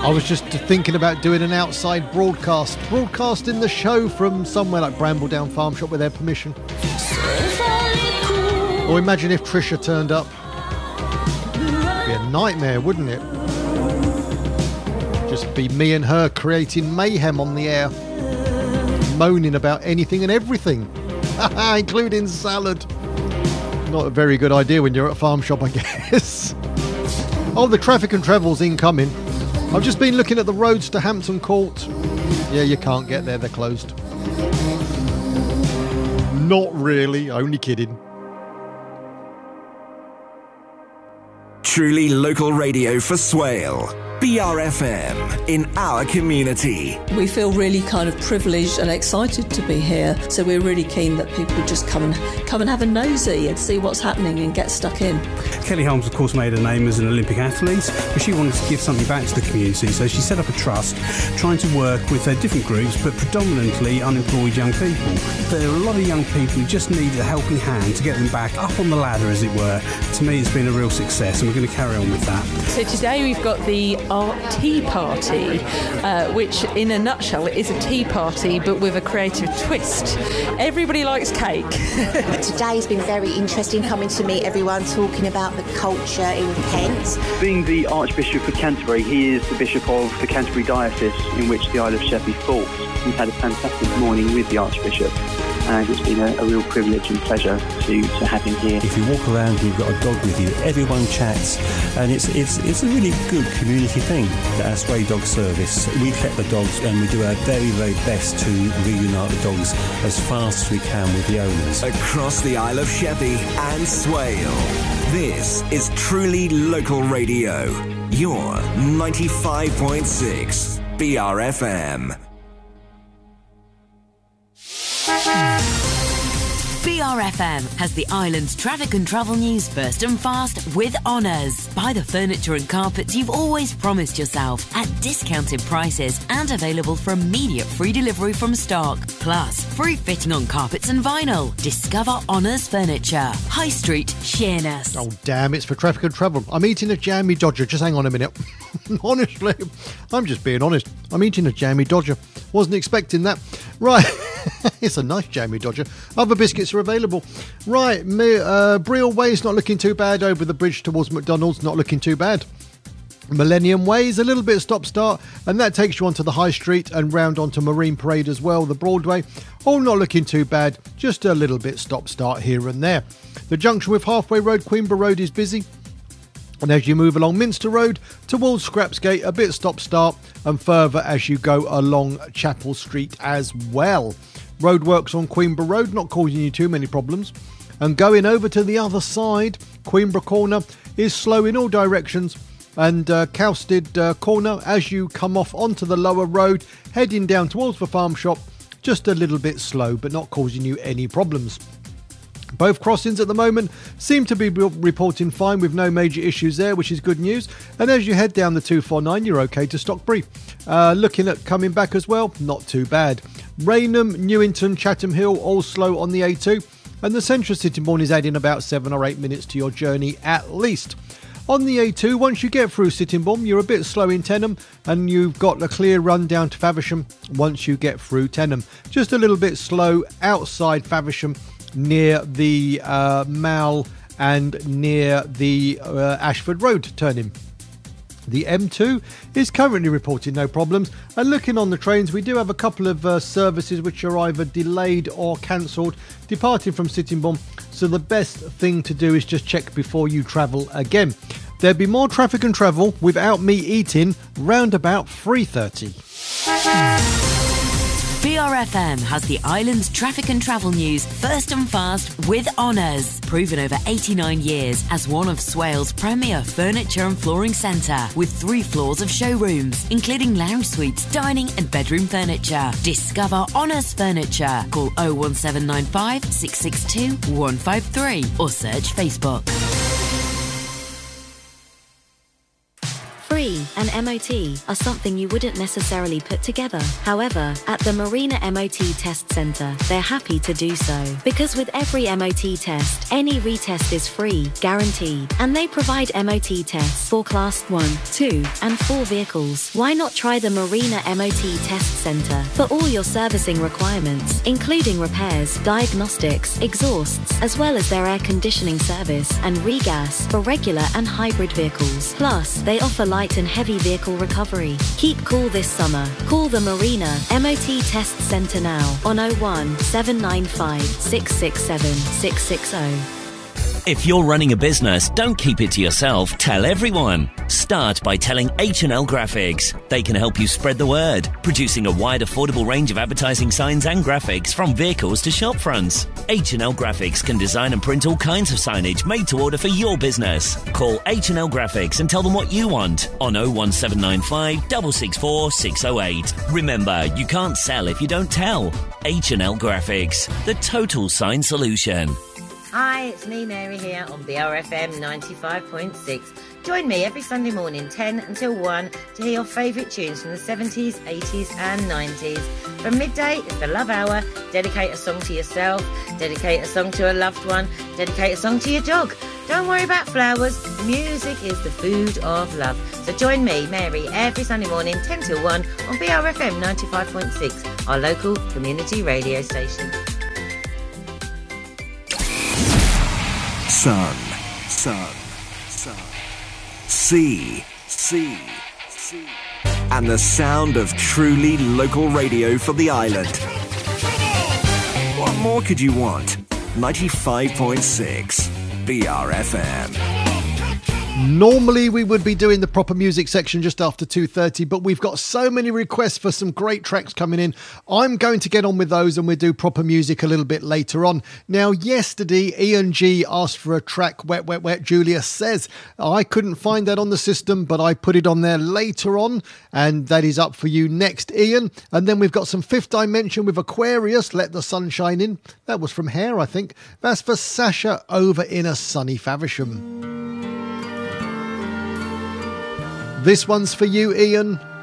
I was just thinking about doing an outside broadcasting the show from somewhere like Brambledown Farm Shop with their permission. Or imagine if Trisha turned up. It'd be a nightmare, wouldn't it? Just be me and her creating mayhem on the air, moaning about anything and everything, including salad. Not a very good idea when you're at a farm shop, I guess. Oh, the traffic and travel's incoming. I've just been looking at the roads to Hampton Court. Yeah, you can't get there, they're closed. Not really, only kidding. Truly local radio for Swale. BRFM, in our community. We feel really kind of privileged and excited to be here, so we're really keen that people just come and have a nosy and see what's happening and get stuck in. Kelly Holmes, of course, made a name as an Olympic athlete, but she wanted to give something back to the community, so she set up a trust trying to work with different groups, but predominantly unemployed young people. There are a lot of young people who just need a helping hand to get them back up on the ladder, as it were. To me, it's been a real success, and we're going to carry on with that. So today we've got the Art Tea Party, which in a nutshell is a tea party but with a creative twist. Everybody likes cake. Today's been very interesting, coming to meet everyone, talking about the culture in Kent. Being the Archbishop of Canterbury, he is the Bishop of the Canterbury Diocese in which the Isle of Sheppey falls. We've had a fantastic morning with the Archbishop, and it's been a real privilege and pleasure to have him here. If you walk around and you've got a dog with you, everyone chats, and it's a really good community thing. Our stray dog service, we collect the dogs and we do our very, very best to reunite the dogs as fast as we can with the owners. Across the Isle of Sheppey and Swale, this is Truly Local Radio, your 95.6 BRFM. BRFM has the island's traffic and travel news first and fast with Honours. Buy the furniture and carpets you've always promised yourself at discounted prices and available for immediate free delivery from stock. Plus, free fitting on carpets and vinyl. Discover Honours Furniture. High Street, Sheerness. Oh, damn, it's for traffic and travel. I'm eating a jammy Dodger. Just hang on a minute. Honestly, I'm just being honest. I'm eating a jammy Dodger. Wasn't expecting that. Right. It's a nice jammy Dodger. Other biscuits are available. Right, Brill Way's not looking too bad. Over the bridge towards McDonald's, not looking too bad. Millennium Way's a little bit stop-start, and that takes you onto the High Street and round onto Marine Parade as well, the Broadway. All not looking too bad, just a little bit stop-start here and there. The junction with Halfway Road, Queenborough Road is busy. And as you move along Minster Road towards Scrapsgate, a bit stop-start, and further as you go along Chapel Street as well. Roadworks on Queenborough Road, not causing you too many problems. And going over to the other side, Queenborough Corner is slow in all directions. And Cowstead Corner, as you come off onto the lower road, heading down towards the farm shop, just a little bit slow, but not causing you any problems. Both crossings at the moment seem to be reporting fine with no major issues there, which is good news. And as you head down the 249, you're okay to Stockbury. Looking at coming back as well, not too bad. Rainham, Newington, Chatham Hill, all slow on the A2. And the Central Sittingbourne is adding about 7 or 8 minutes to your journey at least. On the A2, once you get through Sittingbourne, you're a bit slow in Tenham, and you've got a clear run down to Faversham once you get through Tenham. Just a little bit slow outside Faversham, near the Mall and near the Ashford Road turning. The M2 is currently reporting no problems, and looking on the trains, we do have a couple of services which are either delayed or cancelled departing from Sittingbourne, so the best thing to do is just check before you travel again. There'll be more traffic and travel without me eating round about 3:30. BRFM has the island's traffic and travel news first and fast with Honours. Proven over 89 years as one of Swale's premier furniture and flooring centre, with 3 floors of showrooms, including lounge suites, dining and bedroom furniture. Discover Honours Furniture. Call 01795 662 153 or search Facebook. Free free and MOT are something you wouldn't necessarily put together. However, at the Marina MOT Test Centre, they're happy to do so. Because with every MOT test, any retest is free, guaranteed, and they provide MOT tests for Class 1, 2, and 4 vehicles. Why not try the Marina MOT Test Centre for all your servicing requirements, including repairs, diagnostics, exhausts, as well as their air conditioning service and regas for regular and hybrid vehicles. Plus, they offer light and heavy vehicle recovery. Keep cool this summer. Call the Marina MOT Test Centre now on 01 795 667 660. If you're running a business, don't keep it to yourself. Tell everyone. Start by telling H&L Graphics. They can help you spread the word, producing a wide, affordable range of advertising signs and graphics from vehicles to shop fronts. H&L Graphics can design and print all kinds of signage made to order for your business. Call H&L Graphics and tell them what you want on 01795 664 608. Remember, you can't sell if you don't tell. H&L Graphics, the total sign solution. Hi, it's me, Mary, here on BRFM 95.6. Join me every Sunday morning, 10 until 1, to hear your favourite tunes from the 70s, 80s and 90s. From midday, it's the Love Hour. Dedicate a song to yourself, dedicate a song to a loved one, dedicate a song to your dog. Don't worry about flowers, music is the food of love. So join me, Mary, every Sunday morning, 10 till 1, on BRFM 95.6, our local community radio station. Sun, sun, sun. Sea, sea, sea. And the sound of truly local radio for the island. What more could you want? 95.6 BRFM. Normally we would be doing the proper music section just after 2:30, but we've got so many requests for some great tracks coming in. I'm going to get on with those and we'll do proper music a little bit later on. Now, yesterday, Ian G asked for a track, Wet, Wet, Wet, Julia Says. I couldn't find that on the system, but I put it on there later on, and that is up for you next, Ian. And then we've got some Fifth Dimension with Aquarius, Let the Sun Shine In. That was from Hair, I think. That's for Sasha over in a sunny Faversham. This one's for you, Ian.